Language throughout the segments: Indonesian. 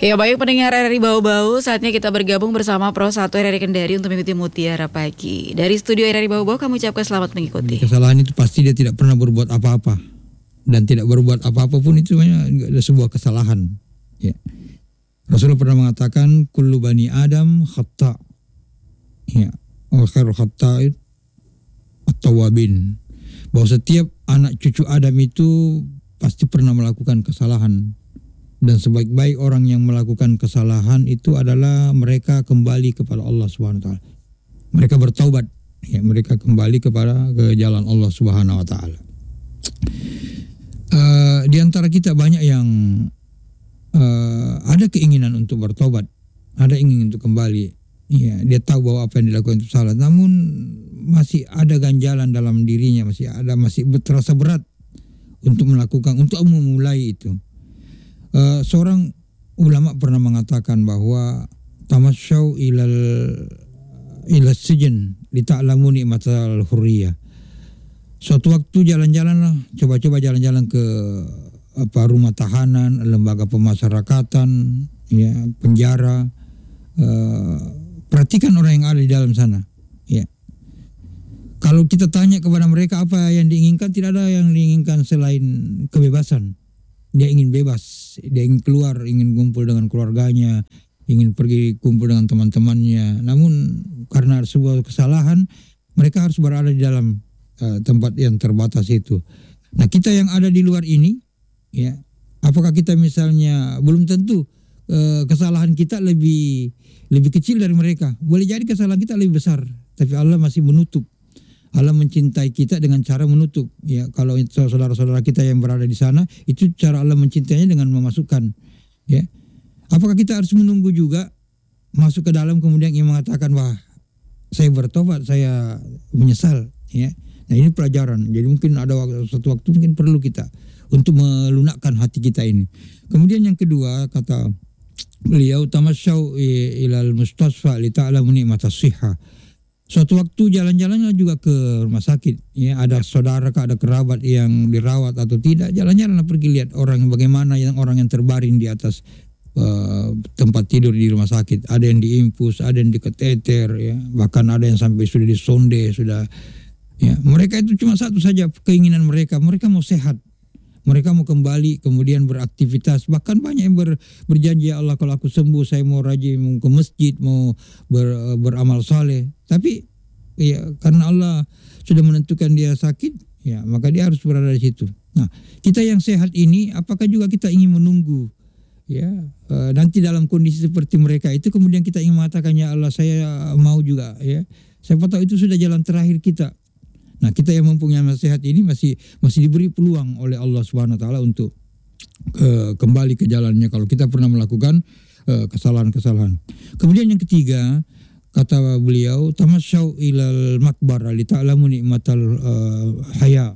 Ya baik pendengar RRI Bau-Bau, saatnya kita bergabung bersama Pro 1 RRI Kendari untuk mengikuti Mutiara Pagi. Dari studio RRI Bau-Bau kami ucapkan selamat mengikuti. Kesalahan itu pasti dia tidak pernah berbuat apa-apa. Dan tidak berbuat apa-apa pun itu ada sebuah kesalahan. Ya. Rasulullah pernah mengatakan, kullu bani Adam khata'. Ya. Wa khairul khata'in at-tawwabin. Bahwa setiap anak cucu Adam itu pasti pernah melakukan kesalahan. Dan sebaik-baik orang yang melakukan kesalahan itu adalah mereka kembali kepada Allah Subhanahu wa taala. Mereka bertaubat, ya, mereka kembali ke jalan Allah Subhanahu wa taala. Di antara kita banyak yang ada keinginan untuk bertobat, ada ingin untuk kembali. Ya, dia tahu bahwa apa yang dilakukan itu salah, namun masih ada ganjalan dalam dirinya, masih terasa berat untuk memulai itu. Seorang ulama pernah mengatakan bahwa tamasyaw ila sijn li ta'lamu ni'matal hurriyah. Suatu waktu coba jalan-jalan ke rumah tahanan, lembaga pemasyarakatan, ya, penjara. Perhatikan orang yang ada di dalam sana, ya. Kalau kita tanya kepada mereka apa yang diinginkan, tidak ada yang diinginkan selain kebebasan. Dia ingin bebas, dia ingin keluar, ingin kumpul dengan keluarganya, ingin pergi kumpul dengan teman-temannya. Namun karena sebuah kesalahan, mereka harus berada di dalam tempat yang terbatas itu. Nah, kita yang ada di luar ini, ya, apakah kita misalnya belum tentu kesalahan kita lebih kecil dari mereka. Boleh jadi kesalahan kita lebih besar, tapi Allah masih menutup. Allah mencintai kita dengan cara menutup. Ya, kalau saudara-saudara kita yang berada di sana, itu cara Allah mencintainya dengan memasukkan. Ya, apakah kita harus menunggu juga masuk ke dalam kemudian ia mengatakan, wah, saya bertobat, saya menyesal. Ya, nah ini pelajaran. Jadi mungkin ada suatu waktu mungkin perlu kita untuk melunakkan hati kita ini. Kemudian yang kedua kata beliau, tamasyaw ilal mustasfa li ta'lamu ni'matas shihha. Suatu waktu jalan-jalanlah juga ke rumah sakit, ya, ada saudara, ada kerabat yang dirawat atau tidak, jalan-jalanlah pergi lihat orang bagaimana, orang yang terbaring di atas tempat tidur di rumah sakit, ada yang diinfus, ada yang diketeter, ya, bahkan ada yang sampai sudah disonde, sudah, ya. Mereka itu cuma satu saja keinginan mereka mau sehat. Mereka mau kembali, kemudian beraktivitas. Bahkan banyak yang berjanji, ya Allah, kalau aku sembuh saya mau rajin, mau ke masjid, mau beramal saleh. Tapi ya karena Allah sudah menentukan dia sakit, ya maka dia harus berada di situ. Nah, kita yang sehat ini, apakah juga kita ingin menunggu, ya, nanti dalam kondisi seperti mereka itu kemudian kita ingin mengatakan, ya Allah, saya mau juga, ya. Siapa tahu itu sudah jalan terakhir kita. Nah, kita yang mempunyai nasihat ini masih diberi peluang oleh Allah Subhanahu wa taala untuk kembali ke jalannya kalau kita pernah melakukan kesalahan-kesalahan. Kemudian yang ketiga, kata beliau, tamasyaw ilal makbar li ta'lamu ni'matal haya.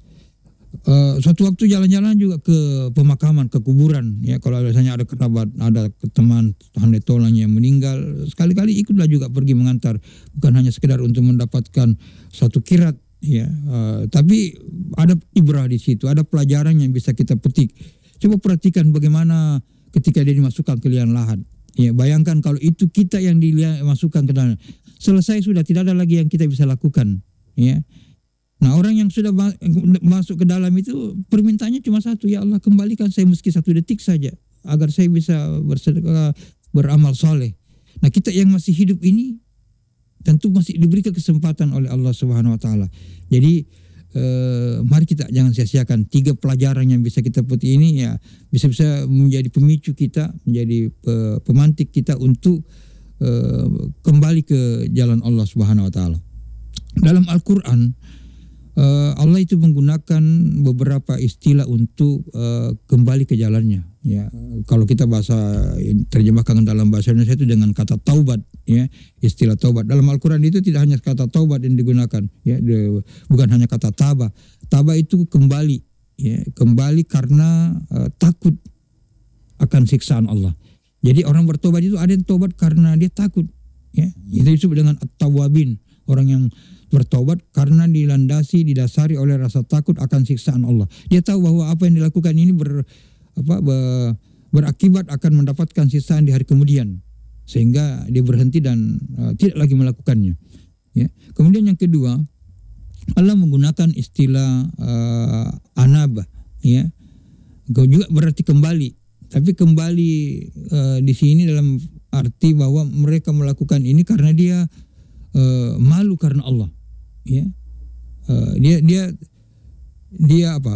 Suatu waktu jalan-jalan juga ke pemakaman, ke kuburan, ya, kalau biasanya ada kerabat, ada teman handai tolang yang meninggal, sekali-kali ikutlah juga pergi mengantar, bukan hanya sekedar untuk mendapatkan satu kirat, ya, tapi ada ibrah di situ, ada pelajaran yang bisa kita petik. Coba perhatikan bagaimana ketika dia dimasukkan ke liang lahat. Ya, bayangkan kalau itu kita yang dimasukkan ke dalam, selesai sudah, tidak ada lagi yang kita bisa lakukan, ya. Nah, orang yang sudah masuk ke dalam itu permintaannya cuma satu, ya Allah, kembalikan saya meski 1 detik saja agar saya bisa bersedekah, beramal soleh. Nah, kita yang masih hidup ini tentu masih diberi kesempatan oleh Allah Subhanahu wa taala. Jadi mari kita jangan sia-siakan 3 pelajaran yang bisa kita petik ini, ya, bisa menjadi pemicu kita, menjadi pemantik kita untuk kembali ke jalan Allah Subhanahu wa taala. Dalam Al-Qur'an Allah itu menggunakan beberapa istilah untuk kembali ke jalannya, ya. Kalau kita terjemahkan dalam bahasa Indonesia itu dengan kata taubat, ya, istilah taubat. Dalam Al-Qur'an itu tidak hanya kata taubat yang digunakan, ya, bukan hanya kata taba. Taba itu kembali, ya, kembali karena takut akan siksaan Allah. Jadi orang bertobat itu ada yang tobat karena dia takut, ya. Itu disebut dengan at-tawwabin, orang yang bertobat karena didasari oleh rasa takut akan siksaan Allah. Dia tahu bahwa apa yang dilakukan ini berakibat akan mendapatkan siksaan di hari kemudian, sehingga dia berhenti dan tidak lagi melakukannya. Ya. Kemudian yang kedua, Allah menggunakan istilah anaba, ya, juga berarti kembali. Tapi kembali di sini dalam arti bahwa mereka melakukan ini karena dia malu karena Allah, ya. Dia apa?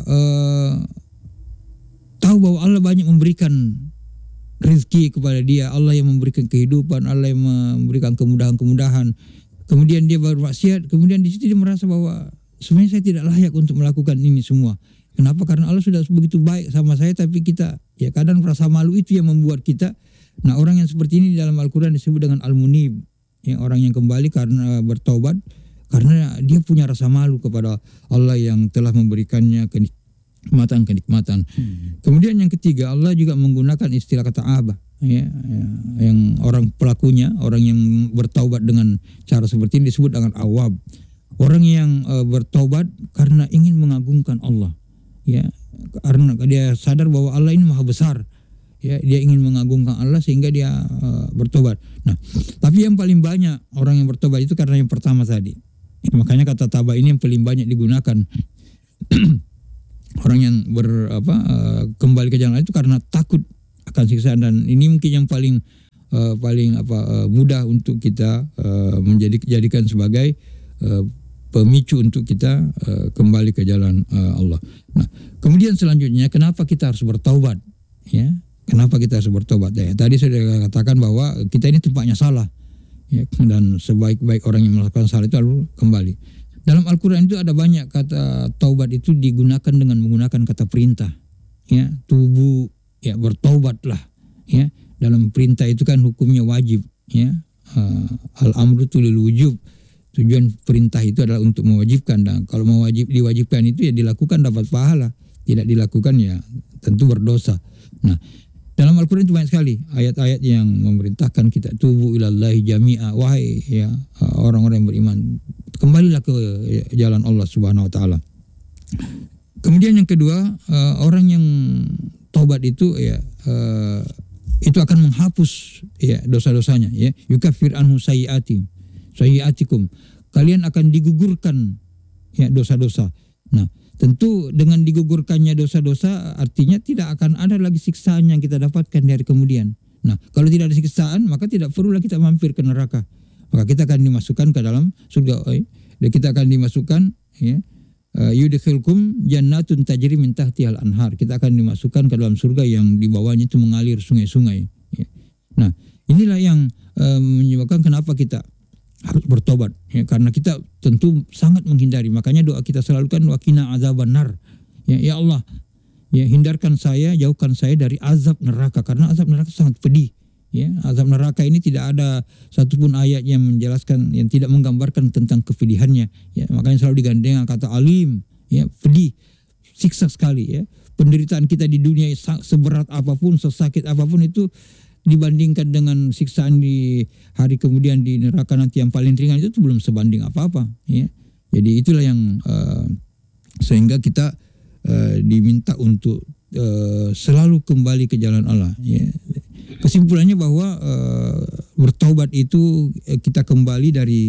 Tahu bahwa Allah banyak memberikan rezeki kepada dia, Allah yang memberikan kehidupan, Allah yang memberikan kemudahan-kemudahan. Kemudian dia bermaksiat, kemudian di situ dia merasa bahwa sebenarnya saya tidak layak untuk melakukan ini semua. Kenapa? Karena Allah sudah begitu baik sama saya, tapi kita ya kadang rasa malu itu yang membuat kita. Nah, orang yang seperti ini dalam Al-Quran disebut dengan al-munib, yang orang yang kembali karena bertaubat, karena dia punya rasa malu kepada Allah yang telah memberikannya kenikmatan. Kemudian yang ketiga, Allah juga menggunakan istilah kata abah, ya, yang orang pelakunya, orang yang bertaubat dengan cara seperti ini disebut dengan awab. Orang yang bertaubat karena ingin mengagungkan Allah, ya, karena dia sadar bahwa Allah ini maha besar, ya, dia ingin mengagungkan Allah sehingga dia bertobat. Nah, tapi yang paling banyak orang yang bertobat itu karena yang pertama tadi. Makanya kata taba ini yang paling banyak digunakan. Orang yang kembali ke jalan itu karena takut akan siksaan, dan ini mungkin yang paling mudah untuk kita jadikan sebagai pemicu untuk kita kembali ke jalan Allah. Nah, kemudian selanjutnya kenapa kita harus bertaubat? Ya, kenapa kita harus bertobat? Ya, tadi saya katakan bahwa kita ini tempatnya salah, ya, dan sebaik-baik orang yang melakukan salah itu harus kembali. Dalam Al-Quran itu ada banyak kata taubat itu digunakan dengan menggunakan kata perintah, ya, tubuh, ya, bertaubatlah, ya. Dalam perintah itu kan hukumnya wajib, ya, al-amru tu lil wujub. Tujuan perintah itu adalah untuk mewajibkan, dan kalau diwajibkan itu ya dilakukan dapat pahala, tidak dilakukan ya tentu berdosa. Nah, dalam Al-Quran itu banyak sekali ayat-ayat yang memerintahkan kita tubu ilallahi jami'a, wahai ya orang-orang yang beriman, kembalilah ke jalan Allah Subhanahu wa taala. Kemudian yang kedua, orang yang taubat itu ya itu akan menghapus ya dosa-dosanya, ya. Yukaffir anhu sayyi'atikum. Kalian akan digugurkan ya dosa-dosa. Nah, tentu dengan digugurkannya dosa-dosa artinya tidak akan ada lagi siksaan yang kita dapatkan dari kemudian. Nah, kalau tidak ada siksaan maka tidak perlulah kita mampir ke neraka. Maka kita akan dimasukkan ke dalam surga. Dan kita akan dimasukkan, ya, yudkhilkum jannatun tajri min tahtihal anhar. Kita akan dimasukkan ke dalam surga yang di bawahnya itu mengalir sungai-sungai. Ya. Nah, inilah yang menyebabkan kenapa kita harus bertobat, ya, karena kita tentu sangat menghindari. Makanya doa kita selalu kan waqina azabannar. Ya Allah, ya, hindarkan saya, jauhkan saya dari azab neraka, karena azab neraka sangat pedih. Ya, azab neraka ini tidak ada satupun ayat yang menjelaskan, yang tidak menggambarkan tentang kepedihannya. Ya, makanya selalu digandeng kata alim, ya, pedih, siksa sekali, ya. Penderitaan kita di dunia seberat apapun, sesakit apapun itu dibandingkan dengan siksaan di hari kemudian di neraka nanti yang paling ringan itu belum sebanding apa-apa, ya. Jadi itulah yang sehingga kita diminta untuk selalu kembali ke jalan Allah, ya. Kesimpulannya bahwa bertaubat itu kita kembali dari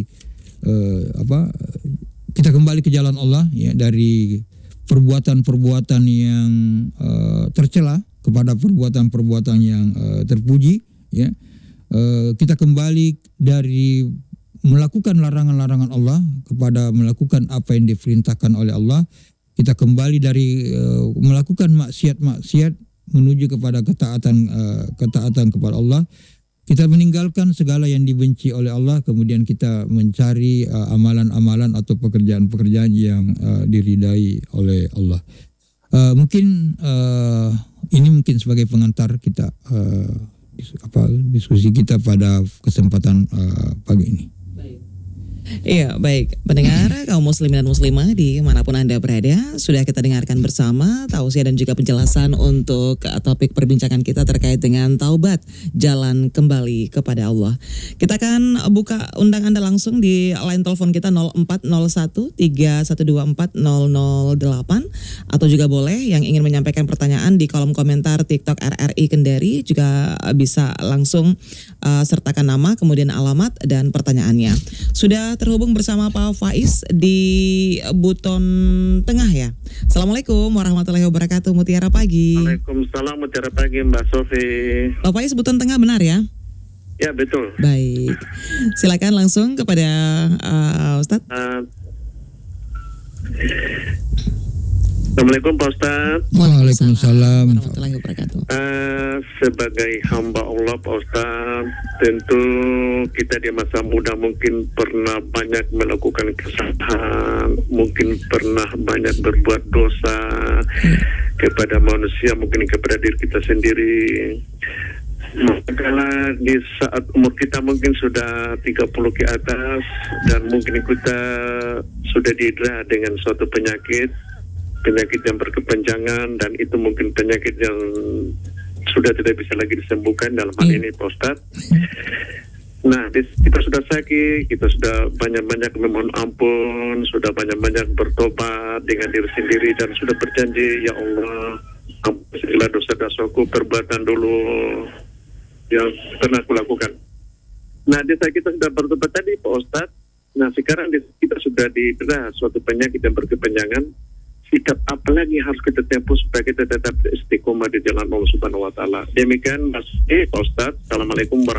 kita kembali ke jalan Allah, ya, dari perbuatan-perbuatan yang tercela kepada perbuatan-perbuatan yang terpuji, ya. Kita kembali dari melakukan larangan-larangan Allah kepada melakukan apa yang diperintahkan oleh Allah. Kita kembali dari melakukan maksiat-maksiat menuju kepada ketaatan kepada Allah. Kita meninggalkan segala yang dibenci oleh Allah, kemudian kita mencari amalan-amalan atau pekerjaan-pekerjaan yang diridai oleh Allah. Mungkin ini mungkin sebagai pengantar kita diskusi kita pada kesempatan pagi ini. Iya, baik. Pendengar kaum muslimin dan muslimah di manapun Anda berada, sudah kita dengarkan bersama tausiah dan juga penjelasan untuk topik perbincangan kita terkait dengan taubat, jalan kembali kepada Allah. Kita akan buka undang Anda langsung di line telepon kita 0401 3124 008, atau juga boleh yang ingin menyampaikan pertanyaan di kolom komentar TikTok RRI Kendari, juga bisa langsung sertakan nama, kemudian alamat dan pertanyaannya. Sudah terhubung bersama Pak Faiz di Buton Tengah ya. Assalamualaikum warahmatullahi wabarakatuh. Mutiara Pagi. Waalaikumsalam, Mutiara Pagi Mbak Sofi. Pak Faiz, Buton Tengah benar ya? Ya betul. Baik. Silakan langsung kepada Ustadz. Assalamualaikum Pak Ustadz. Waalaikumsalam. Warahmatullahi wabarakatuh. Sebagai hamba Allah Pak Ustadz, tentu kita di masa muda mungkin pernah banyak melakukan kesalahan, mungkin pernah banyak berbuat dosa kepada manusia, mungkin kepada diri kita sendiri. Maka di saat umur kita mungkin sudah 30 ke atas dan mungkin kita sudah didera dengan suatu penyakit yang berkepanjangan, dan itu mungkin penyakit yang sudah tidak bisa lagi disembuhkan dalam hal ini Pak Ustadz. Nah, kita sudah sakit, kita sudah banyak-banyak memohon ampun, sudah banyak-banyak bertobat dengan diri sendiri dan sudah berjanji, ya Allah, ampunilah dosa-dosaku, perbuatan dulu yang pernah aku lakukan. Nah, di saat kita sudah bertobat tadi Pak Ustadz, nah sekarang kita sudah didera suatu penyakit yang berkepanjangan. Sikap apa lagi harus kita tempuh supaya kita tetap istiqomah di jalan Allah Subhanahu wa taala. Demikian Mas Pak Ustadz. Assalamualaikum warahmatullahi wabarakatuh.